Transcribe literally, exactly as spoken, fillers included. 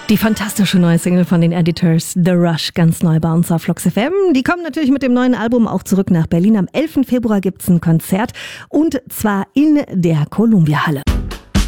Die fantastische neue Single von den Editors, The Rush, ganz neu bei uns auf Flux F M. Die kommen natürlich mit dem neuen Album auch zurück nach Berlin. Am elften Februar gibt's ein Konzert und zwar in der Columbia Halle.